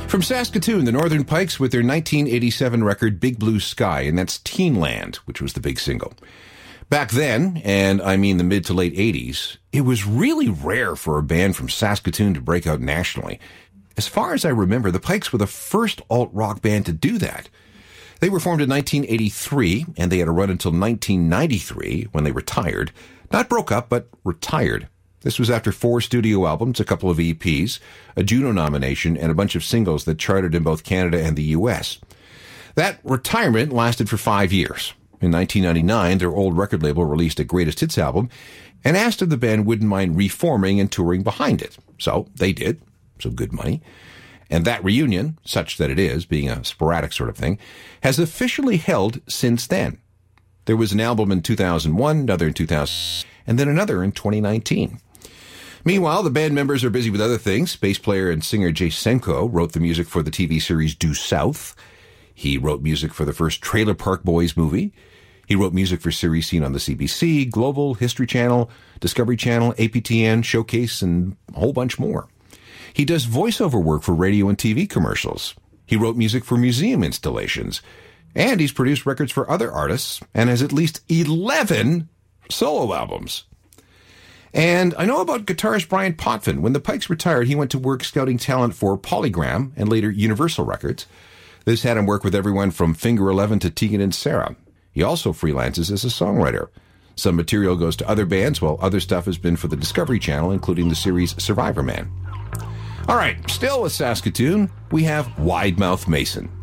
From Saskatoon, the Northern Pikes with their 1987 record Big Blue Sky, and that's Teenland, which was the big single. Back then, and I mean the mid to late 80s, it was really rare for a band from Saskatoon to break out nationally. As far as I remember, the Pikes were the first alt-rock band to do that. They were formed in 1983, and they had a run until 1993, when they retired. Not broke up, but retired. This was after 4 studio albums, a couple of EPs, a Juno nomination, and a bunch of singles that charted in both Canada and the U.S. That retirement lasted for 5 years. In 1999, their old record label released a greatest hits album and asked if the band wouldn't mind reforming and touring behind it. So they did. So good money. And that reunion, such that it is, being a sporadic sort of thing, has officially held since then. There was an album in 2001, another in 2000, and then another in 2019. Meanwhile, the band members are busy with other things. Bass player and singer Jay Senko wrote the music for the TV series Due South. He wrote music for the first Trailer Park Boys movie. He wrote music for series seen on the CBC, Global, History Channel, Discovery Channel, APTN, Showcase, and a whole bunch more. He does voiceover work for radio and TV commercials. He wrote music for museum installations. And he's produced records for other artists and has at least 11 solo albums. And I know about guitarist Brian Potvin. When the Pikes retired, he went to work scouting talent for Polygram and later Universal Records. This had him work with everyone from Finger 11 to Tegan and Sarah. He also freelances as a songwriter. Some material goes to other bands, while other stuff has been for the Discovery Channel, including the series Survivor Man. All right, still with Saskatoon, we have Wide Mouth Mason.